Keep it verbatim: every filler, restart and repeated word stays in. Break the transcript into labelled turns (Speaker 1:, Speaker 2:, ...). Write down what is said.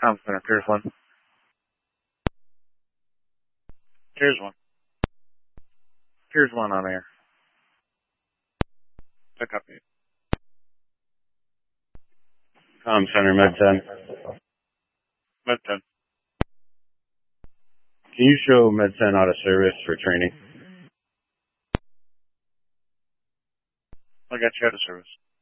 Speaker 1: Com Center, Piers one. Piers one. Piers one on air. Pick up.
Speaker 2: Com Center, Med ten.
Speaker 1: Med ten.
Speaker 2: Can you show Med ten out of service for training?
Speaker 1: I got you out of service.